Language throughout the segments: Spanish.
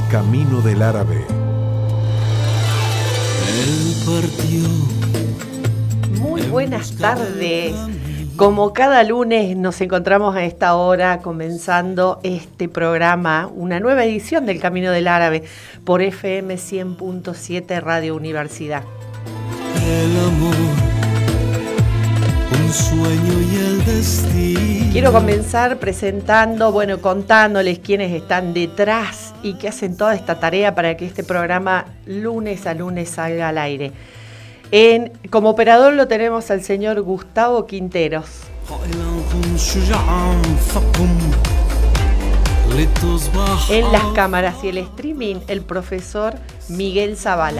Camino del Árabe. Muy buenas tardes. Como cada lunes nos encontramos a esta hora comenzando este programa, una nueva edición del Camino del Árabe por FM 100.7 Radio Universidad. El amor, un sueño y el destino. Quiero comenzar presentando, contándoles quiénes están detrás y que hacen toda esta tarea para que este programa lunes a lunes salga al aire. Como operador lo tenemos al señor Gustavo Quinteros. En las cámaras y el streaming, el profesor Miguel Zavala.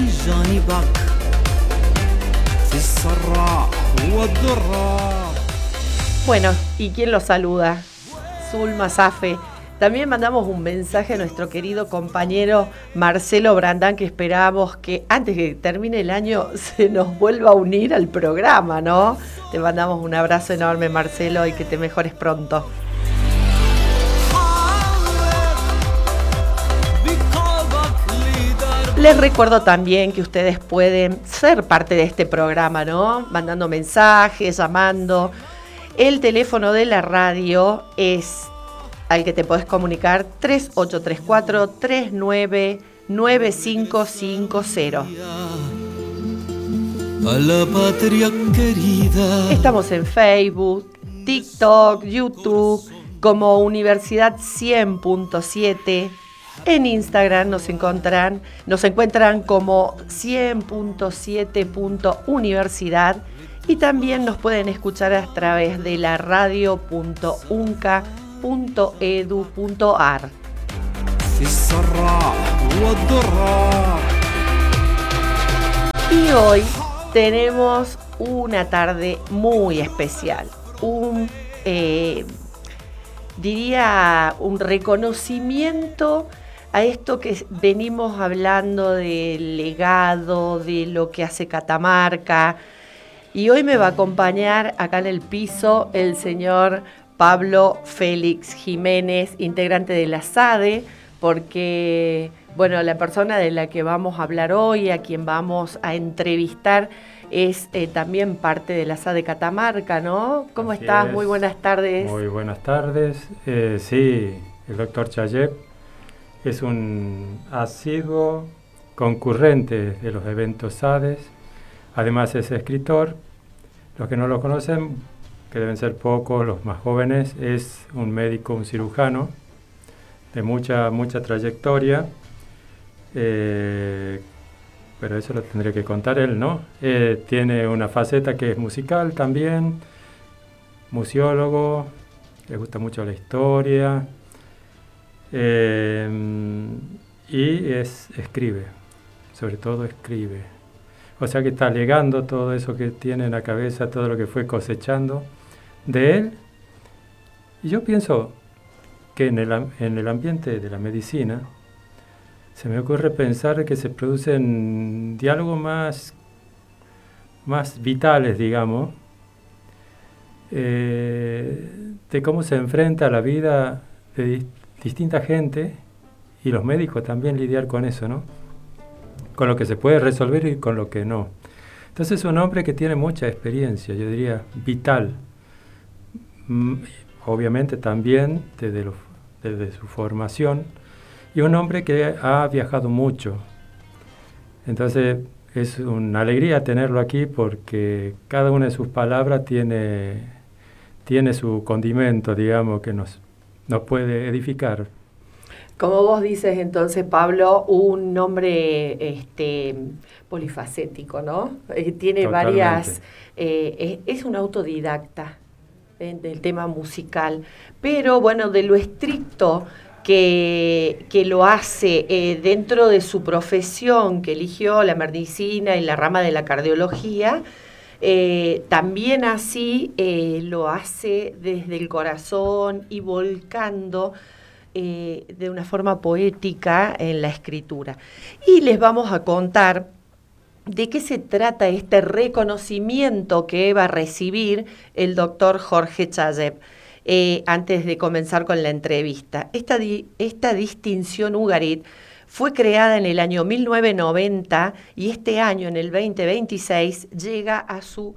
Bueno, ¿y quién lo saluda? Zulma Safe. También mandamos un mensaje a nuestro querido compañero Marcelo Brandán, que esperamos que antes que termine el año se nos vuelva a unir al programa, ¿no? Te mandamos un abrazo enorme, Marcelo, y que te mejores pronto. Les recuerdo también que ustedes pueden ser parte de este programa, ¿no? Mandando mensajes, llamando. El teléfono de la radio es al que te podés comunicar 3834-399550. A la patria querida. Estamos en Facebook, TikTok, YouTube, como Universidad 100.7. En Instagram nos encuentran como 100.7.universidad y también nos pueden escuchar a través de la radio.unca.edu.ar. Y hoy tenemos una tarde muy especial, un reconocimiento a esto que venimos hablando del legado, de lo que hace Catamarca. Y hoy me va a acompañar acá en el piso el señor Pablo Félix Jiménez, integrante de la SADE, porque, la persona de la que vamos a hablar hoy, a quien vamos a entrevistar, es también parte de la SADE Catamarca, ¿no? ¿Cómo Así estás? es. Muy buenas tardes. Muy buenas tardes. Sí, el doctor Chayeb es un asiduo concurrente de los eventos SADES. Además es escritor. Los que no lo conocen, que deben ser pocos, los más jóvenes, es un médico, un cirujano de mucha trayectoria. Pero eso lo tendría que contar él, ¿no? Tiene una faceta que es musical también, museólogo, le gusta mucho la historia, y escribe, sobre todo escribe. O sea que está legando todo eso que tiene en la cabeza, todo lo que fue cosechando de él. Y yo pienso que en el ambiente de la medicina, se me ocurre pensar que se producen diálogos más vitales, digamos, de cómo se enfrenta la vida de distinta gente y los médicos también lidiar con eso, ¿no? Con lo que se puede resolver y con lo que no. Entonces es un hombre que tiene mucha experiencia, yo diría vital, obviamente también desde su formación, y un hombre que ha viajado mucho. Entonces es una alegría tenerlo aquí porque cada una de sus palabras tiene su condimento, digamos, que nos puede edificar. Como vos dices entonces, Pablo, un hombre polifacético, ¿no? Tiene Totalmente. varias... es un autodidacta del tema musical, pero de lo estricto que lo hace dentro de su profesión, que eligió la medicina y la rama de la cardiología, también así lo hace desde el corazón y volcando de una forma poética en la escritura. Y les vamos a contar de qué se trata este reconocimiento que va a recibir el doctor Jorge Chayeb. antes de comenzar con la entrevista. Esta distinción Ugarit fue creada en el año 1990 y este año, en el 2026, llega a su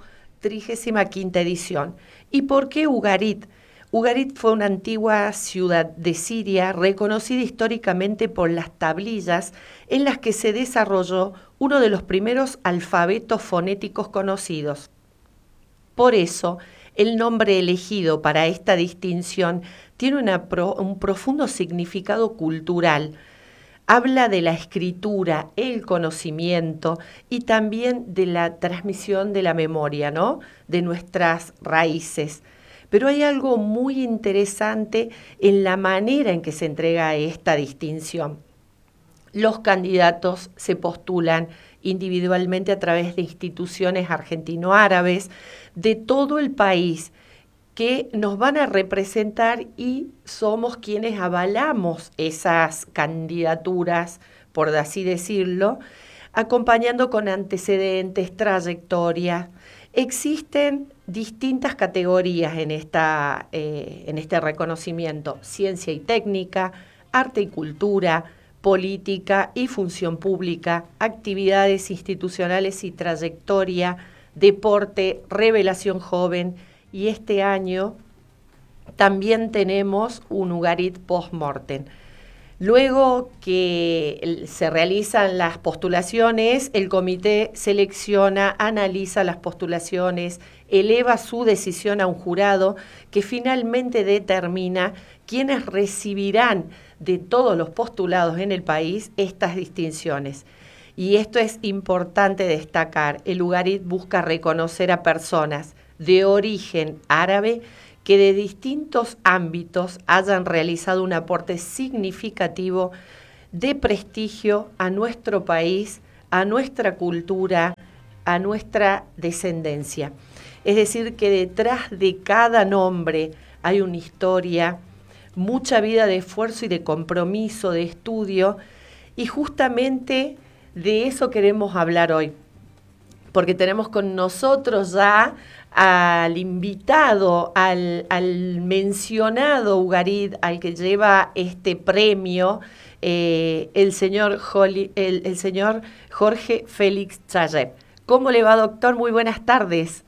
35ª edición. ¿Y por qué Ugarit? Ugarit fue una antigua ciudad de Siria reconocida históricamente por las tablillas en las que se desarrolló uno de los primeros alfabetos fonéticos conocidos. Por eso, el nombre elegido para esta distinción tiene un profundo significado cultural. Habla de la escritura, el conocimiento y también de la transmisión de la memoria, ¿no? De nuestras raíces. Pero hay algo muy interesante en la manera en que se entrega esta distinción. Los candidatos se postulan individualmente a través de instituciones argentino-árabes de todo el país que nos van a representar y somos quienes avalamos esas candidaturas, por así decirlo, acompañando con antecedentes, trayectorias. Existen distintas categorías en este reconocimiento: ciencia y técnica, arte y cultura, política y función pública, actividades institucionales y trayectoria, deporte, revelación joven, y este año también tenemos un Ugarit post-mortem. Luego que se realizan las postulaciones, el comité selecciona, analiza las postulaciones, eleva su decisión a un jurado que finalmente determina quiénes recibirán de todos los postulados en el país estas distinciones. Y esto es importante destacar: el Ugarit busca reconocer a personas de origen árabe que de distintos ámbitos hayan realizado un aporte significativo de prestigio a nuestro país, a nuestra cultura, a nuestra descendencia. Es decir, que detrás de cada nombre hay una historia, mucha vida de esfuerzo y de compromiso, de estudio, y justamente de eso queremos hablar hoy, porque tenemos con nosotros ya al invitado, al mencionado Ugarit, al que lleva este premio, el señor Jorge Félix Chayeb. ¿Cómo le va, doctor? Muy buenas tardes.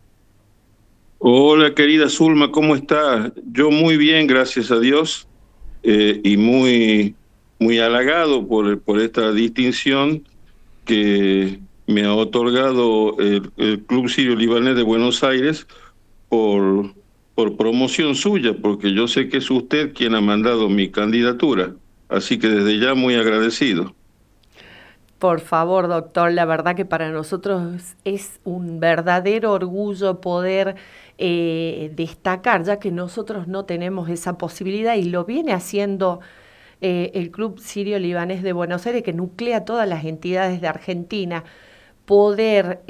Hola, querida Zulma, ¿cómo está? Yo muy bien, gracias a Dios, y muy halagado por esta distinción que me ha otorgado el Club Sirio Libanés de Buenos Aires por promoción suya, porque yo sé que es usted quien ha mandado mi candidatura, así que desde ya muy agradecido. Por favor, doctor, la verdad que para nosotros es un verdadero orgullo poder destacar, ya que nosotros no tenemos esa posibilidad y lo viene haciendo el Club Sirio Libanés de Buenos Aires, que nuclea todas las entidades de Argentina. Poder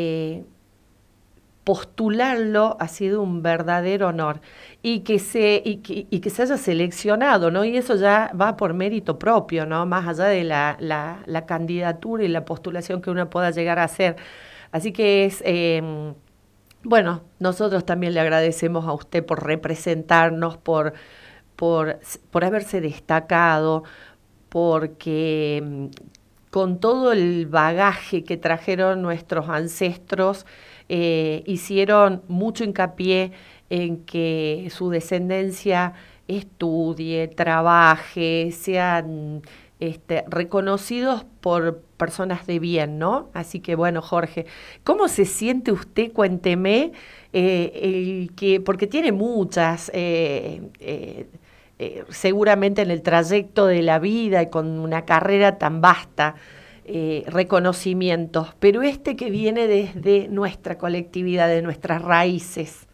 postularlo ha sido un verdadero honor y que se haya seleccionado, ¿no? Y eso ya va por mérito propio, ¿no? Más allá de la candidatura y la postulación que uno pueda llegar a hacer. Así que es, bueno, nosotros también le agradecemos a usted por representarnos, por haberse destacado, porque con todo el bagaje que trajeron nuestros ancestros, hicieron mucho hincapié en que su descendencia estudie, trabaje, sean reconocidos por personas de bien, ¿no? Así que bueno, Jorge, ¿cómo se siente usted? Cuénteme, porque tiene muchas, seguramente en el trayecto de la vida y con una carrera tan vasta, reconocimientos, pero que viene desde nuestra colectividad, de nuestras raíces.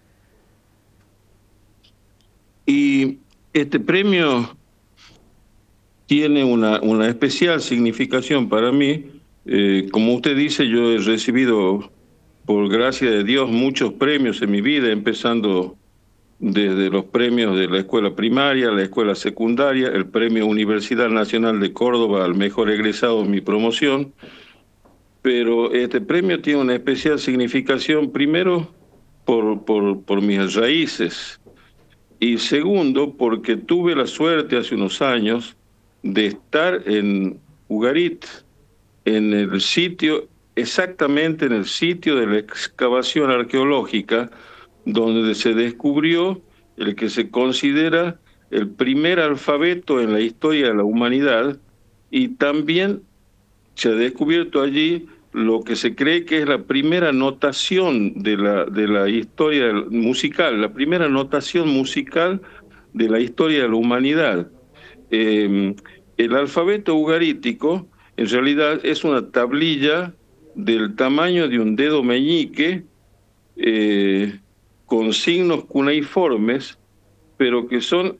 Y este premio tiene una especial significación para mí. Como usted dice, yo he recibido, por gracia de Dios, muchos premios en mi vida, empezando desde los premios de la escuela primaria, la escuela secundaria, el premio Universidad Nacional de Córdoba al mejor egresado en mi promoción. Pero este premio tiene una especial significación, primero por mis raíces. Y segundo, porque tuve la suerte hace unos años de estar en Ugarit, en el sitio, exactamente en el sitio de la excavación arqueológica, donde se descubrió el que se considera el primer alfabeto en la historia de la humanidad, y también se ha descubierto allí lo que se cree que es la primera notación de la historia musical, la primera notación musical de la historia de la humanidad. Eh, el alfabeto ugarítico en realidad es una tablilla del tamaño de un dedo meñique, eh, con signos cuneiformes, pero que son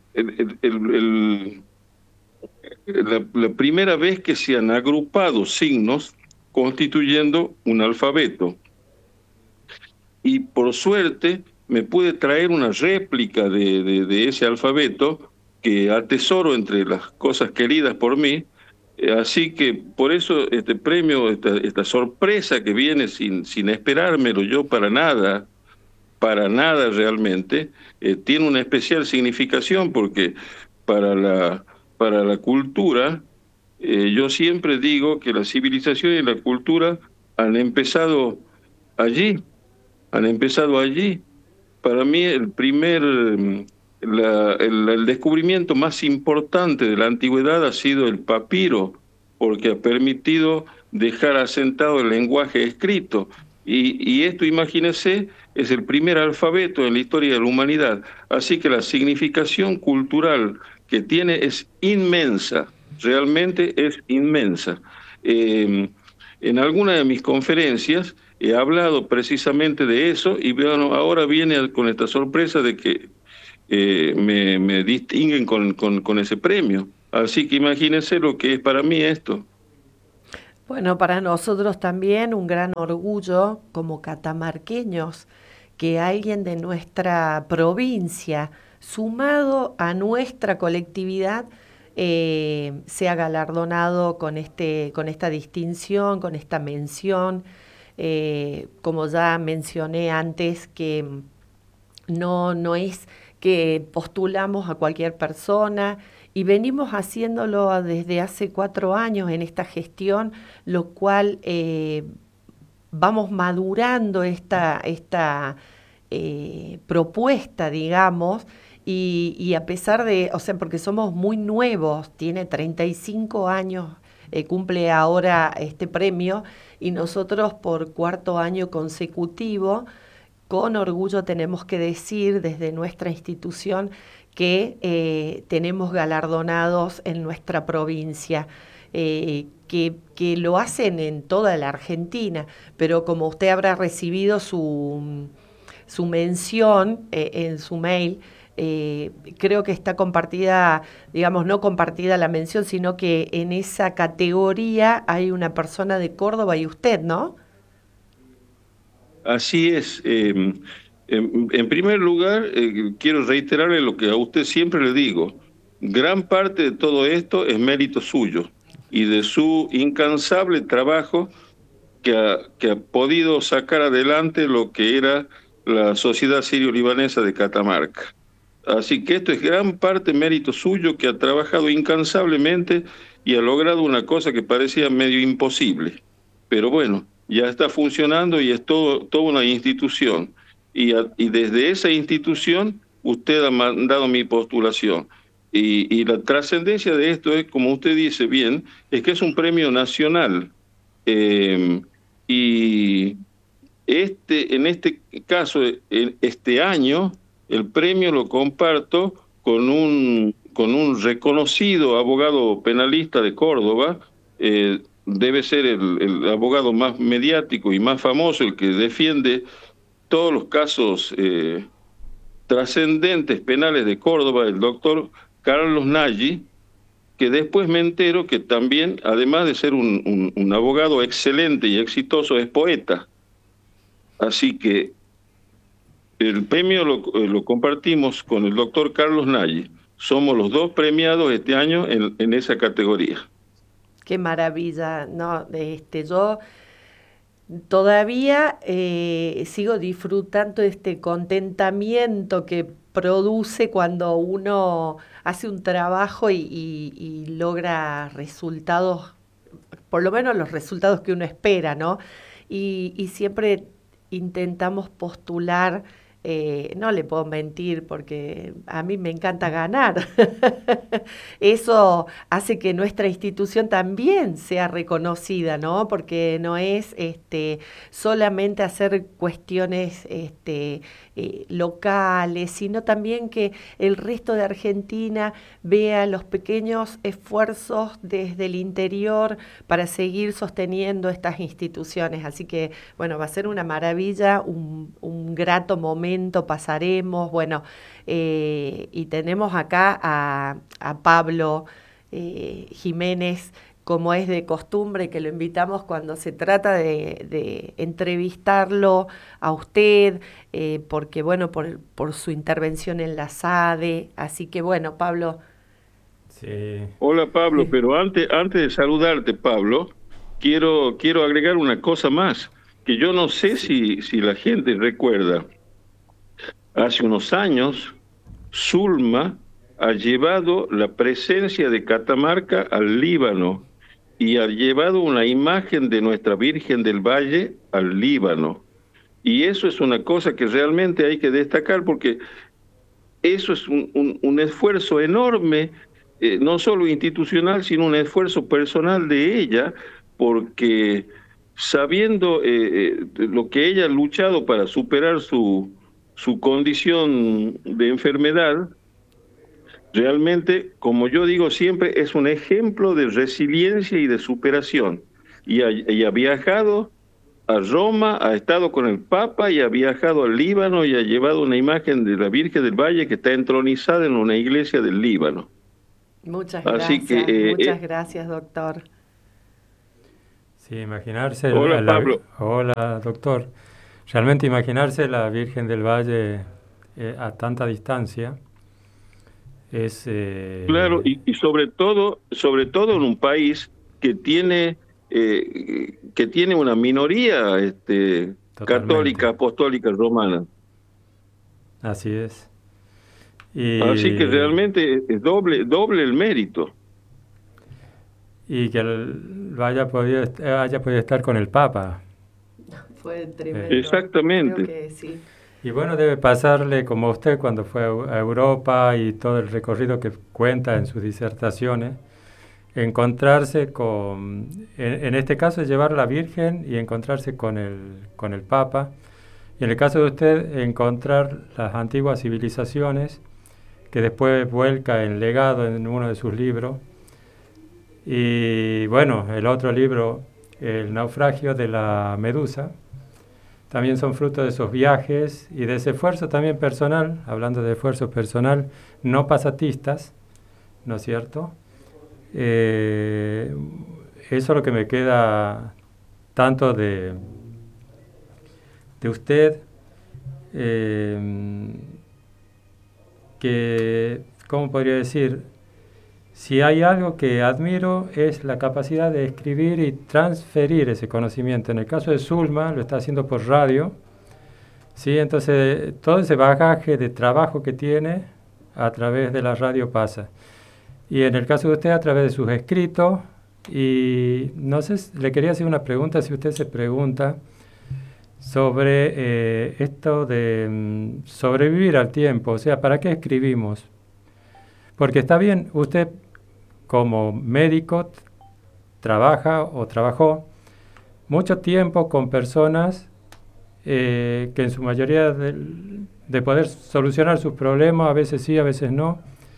la primera vez que se han agrupado signos constituyendo un alfabeto. Y por suerte me pude traer una réplica de ese alfabeto que atesoro entre las cosas queridas por mí. Así que por eso este premio, esta sorpresa que viene sin esperármelo yo para nada realmente, tiene una especial significación porque para para la cultura, yo siempre digo que la civilización y la cultura han empezado allí, han empezado allí. Para mí el descubrimiento más importante de la antigüedad ha sido el papiro, porque ha permitido dejar asentado el lenguaje escrito. Y esto, imagínense, es el primer alfabeto en la historia de la humanidad. Así que la significación cultural que tiene es inmensa, realmente es inmensa. En alguna de mis conferencias he hablado precisamente de eso y bueno, ahora viene con esta sorpresa de que me distinguen con ese premio. Así que imagínense lo que es para mí esto. Bueno, para nosotros también un gran orgullo como catamarqueños que alguien de nuestra provincia, sumado a nuestra colectividad, sea galardonado con esta distinción, con esta mención. Como ya mencioné antes, que no es que postulamos a cualquier persona y venimos haciéndolo desde hace 4 años en esta gestión, lo cual vamos madurando esta propuesta, digamos, y a pesar de, o sea, porque somos muy nuevos, tiene 35 años, cumple ahora este premio, y nosotros por 4 año consecutivo, con orgullo tenemos que decir desde nuestra institución que tenemos galardonados en nuestra provincia, que lo hacen en toda la Argentina, pero como usted habrá recibido su mención en su mail, creo que está compartida, digamos, no compartida la mención, sino que en esa categoría hay una persona de Córdoba y usted, ¿no? Así es. En primer lugar, quiero reiterarle lo que a usted siempre le digo. Gran parte de todo esto es mérito suyo y de su incansable trabajo que ha podido sacar adelante lo que era la Sociedad Sirio-Libanesa de Catamarca. Así que esto es gran parte mérito suyo, que ha trabajado incansablemente y ha logrado una cosa que parecía medio imposible. Pero bueno, ya está funcionando y es toda una institución. Y desde esa institución usted ha mandado mi postulación. Y la trascendencia de esto es, como usted dice bien, es que es un premio nacional. Eh, y en este caso, este año, el premio lo comparto con un reconocido abogado penalista de Córdoba. Debe ser el abogado más mediático y más famoso, el que defiende todos los casos trascendentes penales de Córdoba, el doctor Carlos Nagy, que después me entero que también, además de ser un abogado excelente y exitoso, es poeta. Así que el premio lo compartimos con el doctor Carlos Nagy. Somos los dos premiados este año en esa categoría. Qué maravilla, ¿no? Yo todavía sigo disfrutando de este contentamiento que produce cuando uno hace un trabajo y logra resultados, por lo menos los resultados que uno espera, ¿no? Y siempre intentamos postular, no le puedo mentir porque a mí me encanta ganar. Eso hace que nuestra institución también sea reconocida, ¿no? Porque no es solamente hacer cuestiones locales, sino también que el resto de Argentina vea los pequeños esfuerzos desde el interior para seguir sosteniendo estas instituciones. Así que, bueno, va a ser una maravilla, un grato momento pasaremos, bueno, y tenemos acá a Pablo Jiménez, como es de costumbre, que lo invitamos cuando se trata de entrevistarlo a usted, porque bueno, por su intervención en la SADE, así que bueno, Pablo. Sí. Hola Pablo, pero antes de saludarte, Pablo, quiero agregar una cosa más, que yo no sé si la gente recuerda. Hace unos años, Zulma ha llevado la presencia de Catamarca al Líbano y ha llevado una imagen de nuestra Virgen del Valle al Líbano. Y eso es una cosa que realmente hay que destacar porque eso es un esfuerzo enorme, no solo institucional, sino un esfuerzo personal de ella, porque sabiendo lo que ella ha luchado para superar su condición de enfermedad, realmente, como yo digo siempre, es un ejemplo de resiliencia y de superación. Y ha viajado a Roma, ha estado con el Papa y ha viajado al Líbano y ha llevado una imagen de la Virgen del Valle que está entronizada en una iglesia del Líbano. Muchas Así gracias, que, muchas gracias, doctor. Sí, imaginarse... Hola, Pablo. Hola, doctor. Realmente imaginarse la Virgen del Valle a tanta distancia es... Claro, y sobre todo en un país que tiene una minoría católica, apostólica, romana. Así es. Así que realmente es doble el mérito. Y que haya podido estar con el Papa. Fue tremendo. Exactamente. Creo que sí. Y bueno, debe pasarle como a usted cuando fue a Europa y todo el recorrido que cuenta en sus disertaciones, encontrarse en este caso llevar a la Virgen y encontrarse con el Papa. Y en el caso de usted, encontrar las antiguas civilizaciones que después vuelca en legado en uno de sus libros. Y bueno, el otro libro, El naufragio de la Medusa, también son fruto de esos viajes y de ese esfuerzo también personal, hablando de esfuerzo personal, no pasatistas, ¿no es cierto? Eso es lo que me queda tanto de usted, que, ¿cómo podría decir? Si hay algo que admiro es la capacidad de escribir y transferir ese conocimiento. En el caso de Zulma lo está haciendo por radio, ¿sí? Entonces todo ese bagaje de trabajo que tiene a través de la radio pasa. Y en el caso de usted a través de sus escritos, y no sé, le quería hacer una pregunta, si usted se pregunta sobre esto de sobrevivir al tiempo, o sea, ¿para qué escribimos? Porque está bien, usted como médico trabaja o trabajó mucho tiempo con personas que en su mayoría de poder solucionar sus problemas, a veces sí, a veces no,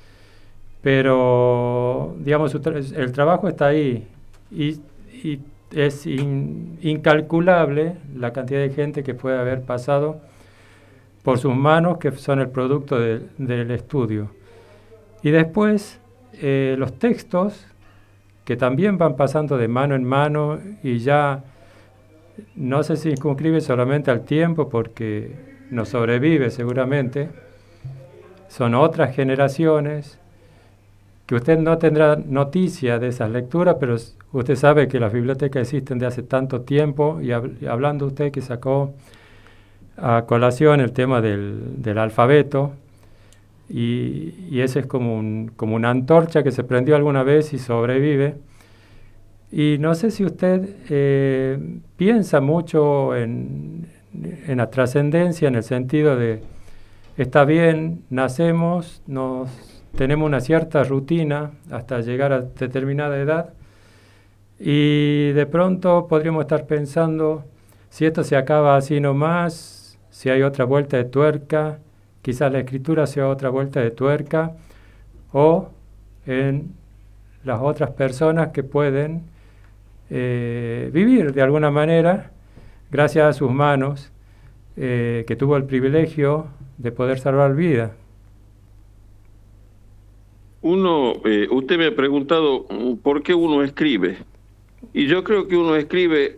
pero digamos el trabajo está ahí y es incalculable la cantidad de gente que puede haber pasado por sus manos, que son el producto del estudio. Y después los textos, que también van pasando de mano en mano y ya no se circunscribe solamente al tiempo porque nos sobrevive seguramente, son otras generaciones que usted no tendrá noticia de esas lecturas, pero usted sabe que las bibliotecas existen de hace tanto tiempo, y hablando usted que sacó a colación el tema del alfabeto, y ese es como una antorcha que se prendió alguna vez y sobrevive. Y no sé si usted piensa mucho en la trascendencia, en el sentido de, está bien, nacemos, tenemos una cierta rutina hasta llegar a determinada edad, y de pronto podríamos estar pensando, si esto se acaba así nomás, si hay otra vuelta de tuerca, quizás la escritura sea otra vuelta de tuerca, o en las otras personas que pueden vivir de alguna manera, gracias a sus manos, que tuvo el privilegio de poder salvar vida. Usted me ha preguntado por qué uno escribe, y yo creo que uno escribe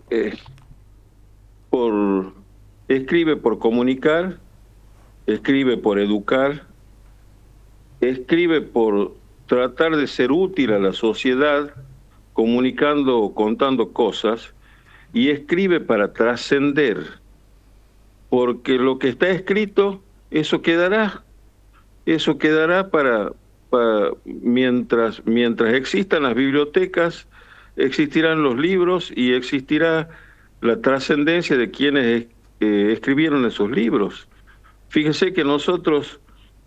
por comunicar, escribe por educar, escribe por tratar de ser útil a la sociedad, comunicando o contando cosas, y escribe para trascender, porque lo que está escrito, eso quedará para mientras existan las bibliotecas, existirán los libros y existirá la trascendencia de quienes escribieron esos libros. Fíjense que nosotros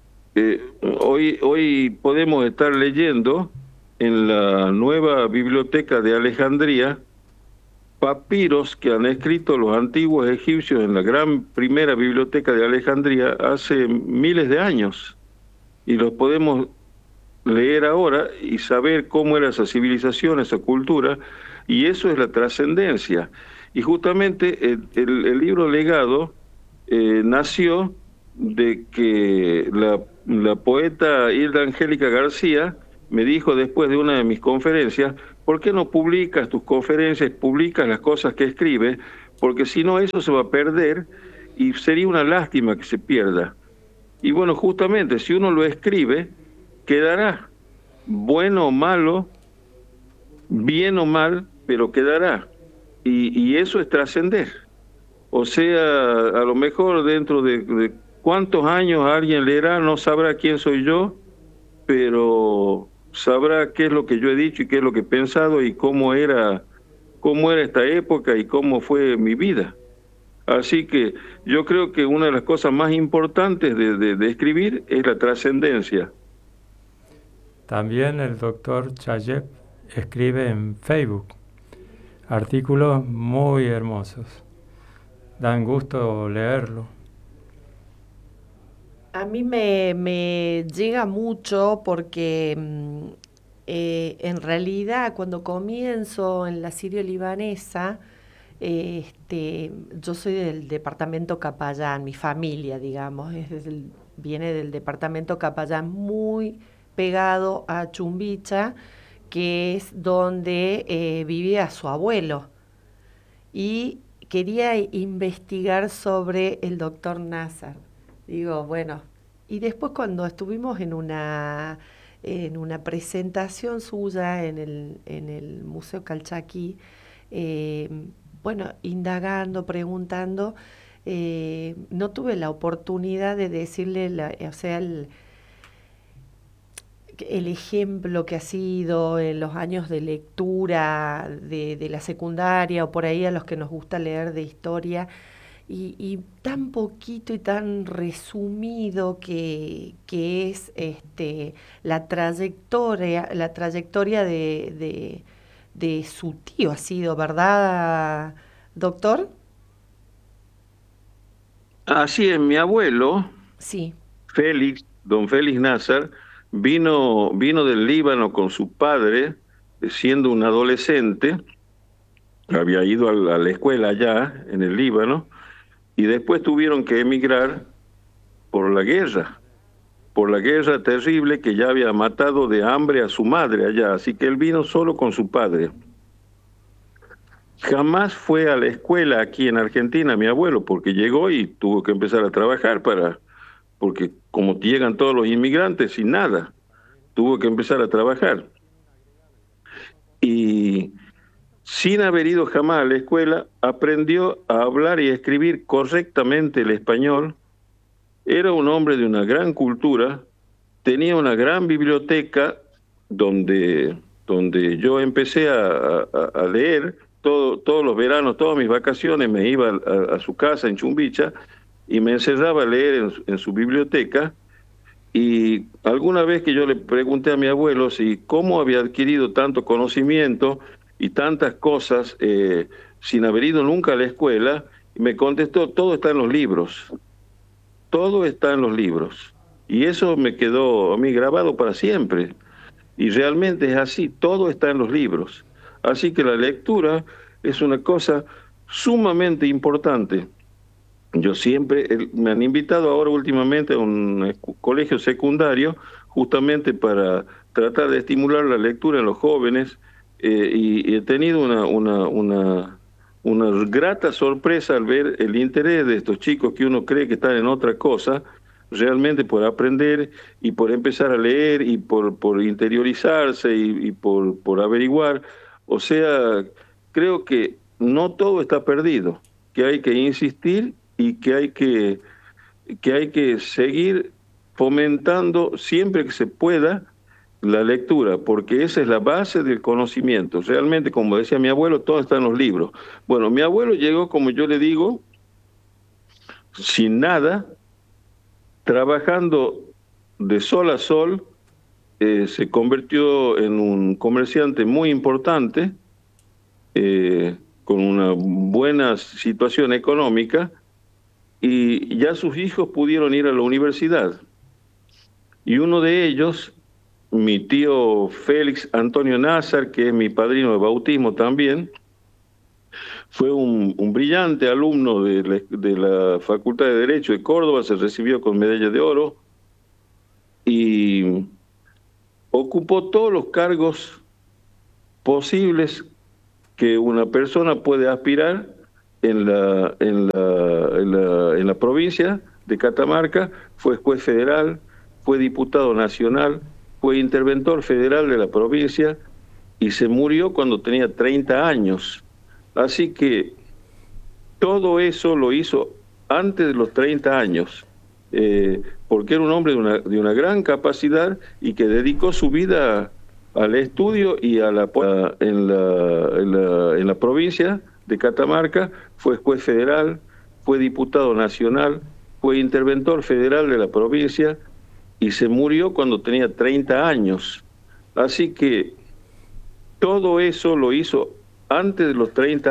hoy podemos estar leyendo en la nueva biblioteca de Alejandría papiros que han escrito los antiguos egipcios en la gran primera biblioteca de Alejandría hace miles de años, y los podemos leer ahora y saber cómo era esa civilización, esa cultura, y eso es la trascendencia. Y justamente el libro Legado nació de que la poeta Hilda Angélica García me dijo después de una de mis conferencias, ¿por qué no publicas tus conferencias, publicas las cosas que escribes? Porque si no, eso se va a perder y sería una lástima que se pierda. Y bueno, justamente, si uno lo escribe, quedará, bueno o malo, bien o mal, pero quedará. Y eso es trascender. O sea, a lo mejor dentro de cuántos años alguien leerá, no sabrá quién soy yo, pero sabrá qué es lo que yo he dicho y qué es lo que he pensado y cómo era esta época y cómo fue mi vida. Así que yo creo que una de las cosas más importantes de escribir es la trascendencia. También el doctor Chayeb escribe en Facebook artículos muy hermosos. Dan gusto leerlo. A mí me llega mucho porque en realidad cuando comienzo en la sirio-libanesa, yo soy del departamento Capayán, mi familia, digamos, viene del departamento Capayán, muy pegado a Chumbicha, que es donde vivía su abuelo. Y quería investigar sobre el doctor Nazar. Digo, bueno, y después cuando estuvimos en una presentación suya en el Museo Calchaquí, bueno, indagando, preguntando, no tuve la oportunidad de decirle, el ejemplo que ha sido en los años de lectura de la secundaria o por ahí a los que nos gusta leer de historia, y tan poquito y tan resumido que es la trayectoria de su tío ha sido, ¿verdad, doctor? Así es, mi abuelo, Sí. don Félix Nazar, vino del Líbano con su padre, siendo un adolescente, había ido a la escuela allá en el Líbano, y después tuvieron que emigrar por la guerra terrible que ya había matado de hambre a su madre allá, así que él vino solo con su padre. Jamás fue a la escuela aquí en Argentina, mi abuelo, porque llegó y tuvo que empezar a trabajar porque como llegan todos los inmigrantes sin nada. tuvo que empezar a trabajar. Y sin haber ido jamás a la escuela, aprendió a hablar y a escribir correctamente el español. Era un hombre de una gran cultura, tenía una gran biblioteca donde yo empecé a leer todos los veranos, todas mis vacaciones, me iba a su casa en Chumbicha y me encerraba a leer en su biblioteca. Y alguna vez que yo le pregunté a mi abuelo si cómo había adquirido tanto conocimiento y tantas cosas sin haber ido nunca a la escuela, me contestó: todo está en los libros, todo está en los libros. Y eso me quedó a mí grabado para siempre. Y realmente es así, todo está en los libros. Así que la lectura es una cosa sumamente importante. Yo siempre, me han invitado ahora últimamente a un colegio secundario justamente para tratar de estimular la lectura en los jóvenes y he tenido una grata sorpresa al ver el interés de estos chicos que uno cree que están en otra cosa, realmente por aprender y por empezar a leer y por interiorizarse y por averiguar. O sea, creo que no todo está perdido, que hay que insistir y que hay que seguir fomentando siempre que se pueda la lectura, porque esa es la base del conocimiento. Realmente, como decía mi abuelo, todo está en los libros. Bueno, mi abuelo llegó, como yo le digo, sin nada, trabajando de sol a sol, se convirtió en un comerciante muy importante, con una buena situación económica, y ya sus hijos pudieron ir a la universidad. Y uno de ellos, mi tío Félix Antonio Nazar, que es mi padrino de bautismo también, fue un brillante alumno de la Facultad de Derecho de Córdoba, se recibió con medalla de oro y ocupó todos los cargos posibles que una persona puede aspirar en la provincia de Catamarca. Fue juez federal, fue diputado nacional, fue interventor federal de la provincia y se murió cuando tenía 30 años. Así que todo eso lo hizo antes de los 30 años, porque era un hombre de una gran capacidad y que dedicó su vida al estudio y en la provincia de Catamarca. Fue juez federal, fue diputado nacional, fue interventor federal de la provincia y se murió cuando tenía 30 años. Así que todo eso lo hizo antes de los 30